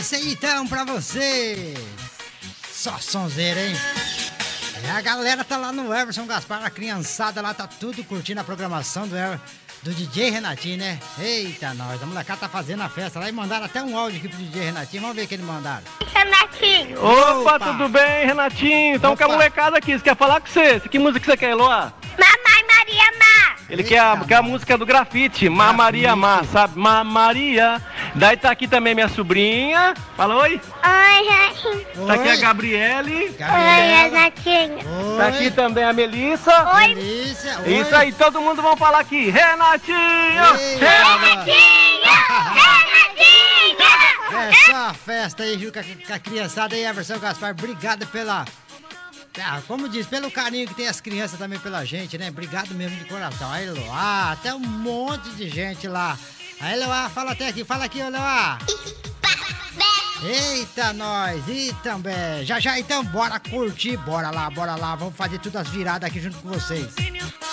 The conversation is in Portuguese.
isso aí então pra você. Só sonzeira, hein? A galera tá lá no Everson Gaspar, a criançada lá tá tudo curtindo a programação do DJ Renatinho, né? Eita, nós, a molecada tá fazendo a festa lá e mandaram até um áudio aqui pro DJ Renatinho. Vamos ver o que eles mandaram. Renatinho! Opa, tudo bem, Renatinho? Então, com a molecada aqui, você quer falar com você? Que música você quer, Eloá? Mamãe Maria Má! Ele quer a música do grafite, Má Maria Má, sabe? Má Maria. Daí tá aqui também minha sobrinha. Fala oi. Oi, Renatinho. Tá aqui a Gabriele. Oi, Renatinho. Tá aqui também a Melissa. Oi. Melissa, oi. Isso aí, todo mundo vai falar aqui. Renatinho! Renatinho! É só a festa aí, Ju, com a criançada aí, Everson Gaspar. Obrigado pela... como diz, pelo carinho que tem as crianças também pela gente, né? Obrigado mesmo de coração. Aí, Eloá, até um monte de gente lá. Aí, Eloá, fala até aqui. Fala aqui, Eloá. Eita, nós. E também. Já, então, bora curtir. Bora lá. Vamos fazer todas as viradas aqui junto com vocês.